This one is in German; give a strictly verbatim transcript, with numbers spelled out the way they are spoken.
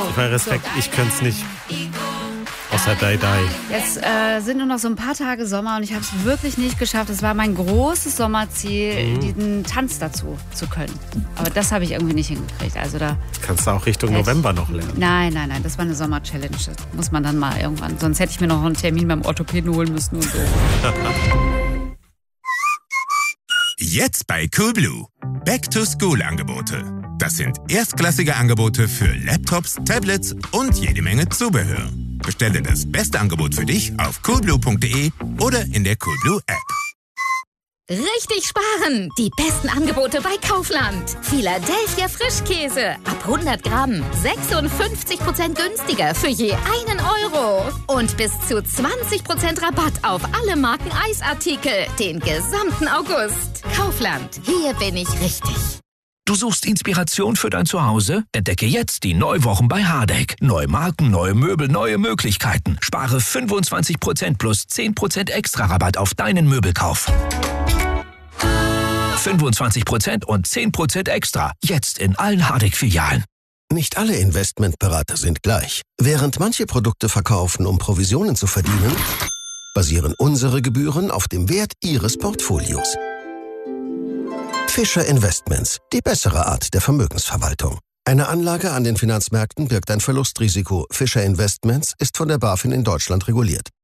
Ich meine, Respekt, ich könnte es nicht. Außer Die Die. Jetzt äh, sind nur noch so ein paar Tage Sommer und ich habe es wirklich nicht geschafft. Es war mein großes Sommerziel, mhm. diesen Tanz dazu zu können. Aber das habe ich irgendwie nicht hingekriegt. Also da kannst du auch Richtung November noch lernen. Nein, nein, nein, das war eine Sommer-Challenge. Das muss man dann mal irgendwann. Sonst hätte ich mir noch einen Termin beim Orthopäden holen müssen und so. Jetzt bei Coolblue. Back-to-School-Angebote. Das sind erstklassige Angebote für Laptops, Tablets und jede Menge Zubehör. Bestelle das beste Angebot für dich auf coolblue punkt de oder in der Coolblue App. Richtig sparen! Die besten Angebote bei Kaufland. Philadelphia Frischkäse ab hundert Gramm sechsundfünfzig Prozent günstiger für je einen Euro. Und bis zu zwanzig Prozent Rabatt auf alle Marken Eisartikel den gesamten August. Kaufland, hier bin ich richtig. Du suchst Inspiration für dein Zuhause? Entdecke jetzt die Neuwochen bei Hardegg. Neue Marken, neue Möbel, neue Möglichkeiten. Spare fünfundzwanzig Prozent plus zehn Prozent extra Rabatt auf deinen Möbelkauf. fünfundzwanzig Prozent und zehn Prozent extra. Jetzt in allen Hardegg-Filialen. Nicht alle Investmentberater sind gleich. Während manche Produkte verkaufen, um Provisionen zu verdienen, basieren unsere Gebühren auf dem Wert Ihres Portfolios. Fischer Investments, die bessere Art der Vermögensverwaltung. Eine Anlage an den Finanzmärkten birgt ein Verlustrisiko. Fischer Investments ist von der BaFin in Deutschland reguliert.